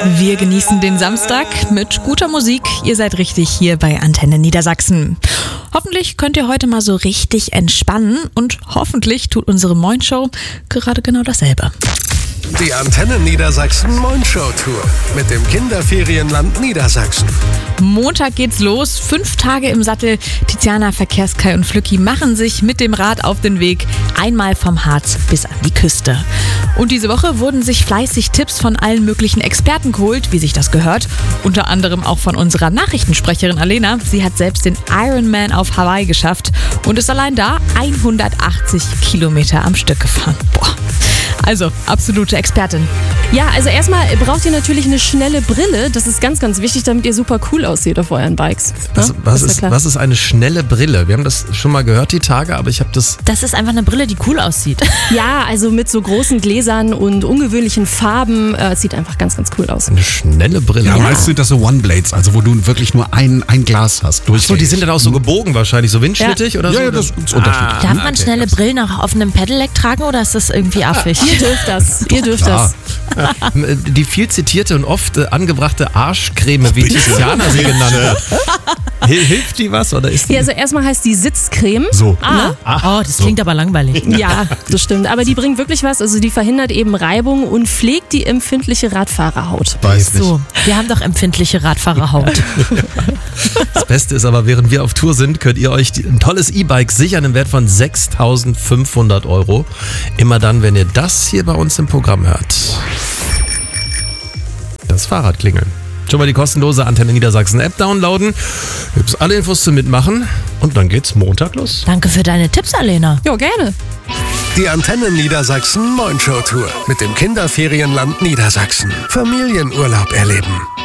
Wir genießen den Samstag mit guter Musik. Ihr seid richtig hier bei Antenne Niedersachsen. Hoffentlich könnt ihr heute mal so richtig entspannen und hoffentlich tut unsere Moin-Show gerade genau dasselbe. Die Antenne Niedersachsen Moin-Show Tour mit dem Kinderferienland Niedersachsen. Montag geht's los, 5 Tage im Sattel. Tiziana, Verkehrskai und Flücki machen sich mit dem Rad auf den Weg, einmal vom Harz bis an die Küste. Und diese Woche wurden sich fleißig Tipps von allen möglichen Experten geholt, wie sich das gehört. Unter anderem auch von unserer Nachrichtensprecherin Alena. Sie hat selbst den Ironman auf Hawaii geschafft und ist allein da 180 Kilometer am Stück gefahren. Boah. Also, absolute Expertin. Ja, also erstmal braucht ihr natürlich eine schnelle Brille. Das ist ganz, ganz wichtig, damit ihr super cool aussieht auf euren Bikes. Was ist eine schnelle Brille? Wir haben das schon mal gehört die Tage, aber ich habe das... Das ist einfach eine Brille, die cool aussieht. Ja, also mit so großen Gläsern und ungewöhnlichen Farben. Sieht einfach ganz, ganz cool aus. Eine schnelle Brille? Ja, meist sind das so One-Blades, also wo du wirklich nur ein Glas hast. So, die sind dann auch so gebogen wahrscheinlich, so windschnittig oder so? Ja, das ist unterschiedlich. Darf man schnelle Brillen auch auf einem Pedelec tragen oder ist das irgendwie affig? Ihr dürft das. Die viel zitierte und oft angebrachte Arschcreme, wie Tiziana sie genannt hat. Hilft die was oder ist die? Ja, also erstmal heißt die Sitzcreme. So. Oh, das klingt aber langweilig. Ja, das stimmt. Aber die bringt wirklich was. Also die verhindert eben Reibung und pflegt die empfindliche Radfahrerhaut. Weiß nicht. So, wir haben doch empfindliche Radfahrerhaut. Das Beste ist aber, während wir auf Tour sind, könnt ihr euch ein tolles E-Bike sichern im Wert von 6.500 €. Immer dann, wenn ihr das hier bei uns im Programm hört. Das Fahrrad klingeln. Schon mal die kostenlose Antenne Niedersachsen App downloaden. Gibt's alle Infos zum Mitmachen und dann geht's Montag los. Danke für deine Tipps, Alena. Ja, gerne. Die Antenne Niedersachsen Moin-Show Tour mit dem Kinderferienland Niedersachsen. Familienurlaub erleben.